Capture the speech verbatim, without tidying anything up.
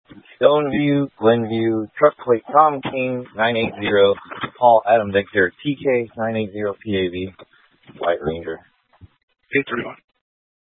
Stoneview, Glenview, truck plate Tom King nine eight zero, Paul Adam Victor T K nine eight zero P A V, White Ranger. eight thirty-one.